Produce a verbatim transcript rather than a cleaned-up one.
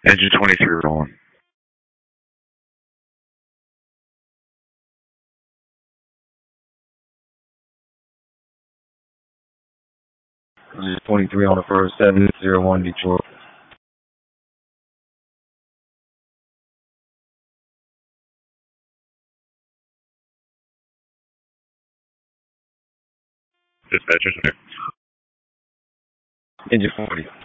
Engine twenty-three rolling. Engine twenty-three on the first, seven zero one Detroit. Dispatchers. Engine forty.